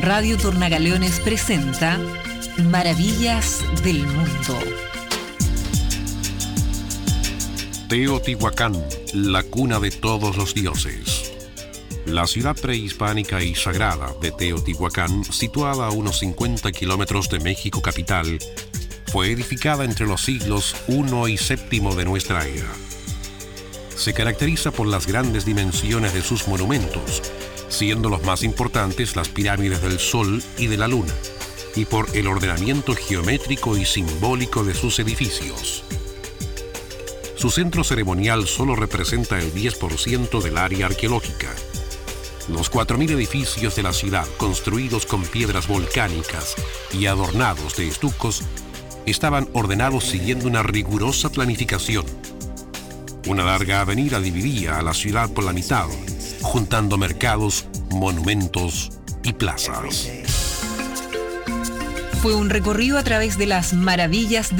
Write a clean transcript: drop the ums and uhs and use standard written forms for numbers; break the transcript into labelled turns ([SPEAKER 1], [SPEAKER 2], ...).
[SPEAKER 1] Radio Tornagaleones presenta Maravillas del Mundo.
[SPEAKER 2] Teotihuacán, la cuna de todos los dioses. La ciudad prehispánica y sagrada de Teotihuacán, situada a unos 50 kilómetros de México capital, fue edificada entre los siglos I y VII de nuestra era. Se caracteriza por las grandes dimensiones de sus monumentos, siendo los más importantes las pirámides del Sol y de la Luna, y por el ordenamiento geométrico y simbólico de sus edificios. Su centro ceremonial solo representa el 10% del área arqueológica. Los 4.000 edificios de la ciudad, construidos con piedras volcánicas y adornados de estucos, estaban ordenados siguiendo una rigurosa planificación. Una larga avenida dividía a la ciudad por la mitad, juntando mercados, monumentos y plazas.
[SPEAKER 1] Fue un recorrido a través de las maravillas